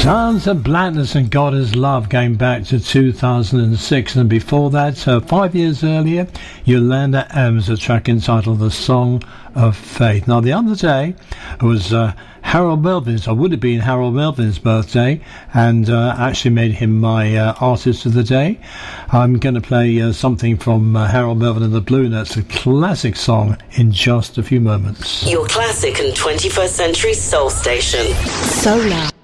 Sounds of Blackness and God is Love, going back to 2006, and before that, 5 years earlier, Yolanda Adams, a track entitled The Song of Faith. Now, the other day, it was Harold Melvin's, or would have been Harold Melvin's birthday, and actually made him my artist of the day. I'm going to play something from Harold Melvin and the Blue Notes, a classic song, in just a few moments. Your classic and 21st century soul station. Solar.